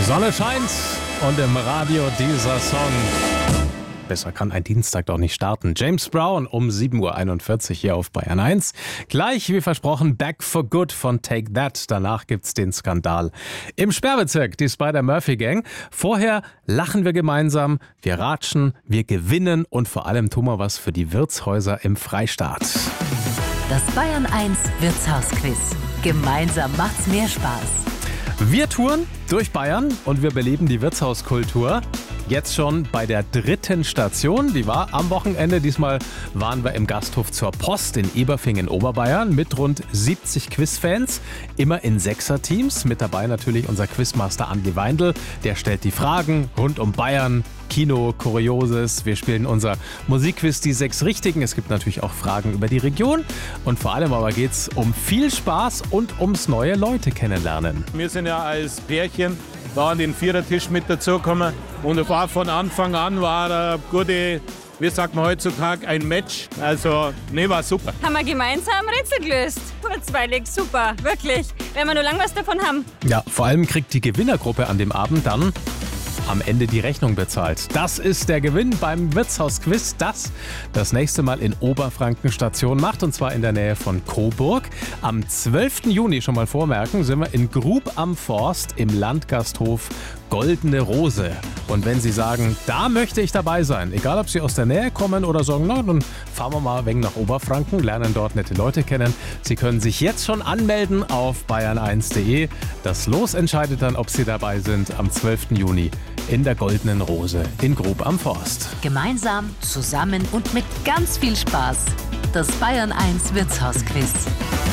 Sonne scheint und im Radio dieser Song. Besser kann ein Dienstag doch nicht starten. James Brown um 7.41 Uhr hier auf Bayern 1. Gleich wie versprochen Back for Good von Take That. Danach gibt's den Skandal im Sperrbezirk, die Spider-Murphy-Gang. Vorher lachen wir gemeinsam, wir ratschen, wir gewinnen und vor allem tun wir was für die Wirtshäuser im Freistaat. Das Bayern 1 Wirtshausquiz. Gemeinsam macht's mehr Spaß. Wir touren durch Bayern und wir beleben die Wirtshauskultur. Jetzt schon bei der 3. Station, die war am Wochenende. Diesmal waren wir im Gasthof zur Post in Eberfing in Oberbayern mit rund 70 Quizfans, immer in 6er-Teams. Mit dabei natürlich unser Quizmaster Andi Weindl, der stellt die Fragen rund um Bayern, Kino, Kurioses. Wir spielen unser Musikquiz, die 6 Richtigen. Es gibt natürlich auch Fragen über die Region und vor allem aber geht es um viel Spaß und ums neue Leute kennenlernen. Wir sind ja als Pärchen da an den Vierertisch mit dazugekommen und von Anfang an war eine gute, wie sagt man heutzutage, ein Match. Also, war super. Haben wir gemeinsam Rätsel gelöst. Kurzweilig, super, wirklich. Werden wir nur lang was davon haben. Ja, vor allem kriegt die Gewinnergruppe an dem Abend dann am Ende die Rechnung bezahlt. Das ist der Gewinn beim Wirtshausquiz, das nächste Mal in Oberfranken Station macht, und zwar in der Nähe von Coburg. Am 12. Juni, schon mal vormerken, sind wir in Grub am Forst im Landgasthof Goldene Rose. Und wenn Sie sagen, da möchte ich dabei sein, egal ob Sie aus der Nähe kommen oder sagen, na, dann fahren wir mal ein wenig nach Oberfranken, lernen dort nette Leute kennen. Sie können sich jetzt schon anmelden auf bayern1.de. Das Los entscheidet dann, ob Sie dabei sind am 12. Juni in der Goldenen Rose in Grub am Forst. Gemeinsam, zusammen und mit ganz viel Spaß. Das Bayern 1 Wirtshausquiz.